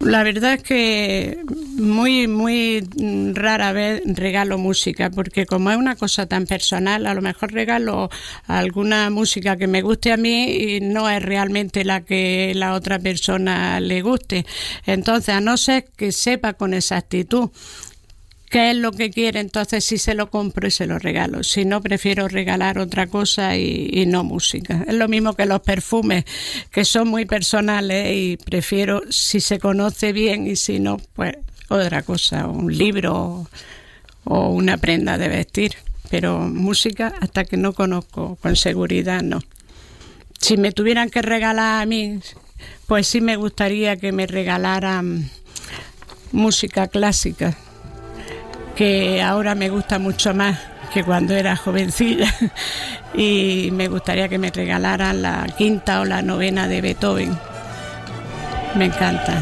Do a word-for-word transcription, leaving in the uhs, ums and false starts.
La verdad es que muy, muy rara vez regalo música, porque como es una cosa tan personal, a lo mejor regalo alguna música que me guste a mí y no es realmente la que la otra persona le guste. Entonces, a no ser que sepa con exactitud qué es lo que quiere, entonces sí se lo compro y se lo regalo. Si no, prefiero regalar otra cosa y, y no música. Es lo mismo que los perfumes, que son muy personales y prefiero, si se conoce bien, y si no, pues otra cosa, un libro o una prenda de vestir. Pero música, hasta que no conozco con seguridad, no. Si me tuvieran que regalar a mí, pues sí me gustaría que me regalaran música clásica, que ahora me gusta mucho más que cuando era jovencilla, y me gustaría que me regalaran la quinta o la novena de Beethoven. Me encanta.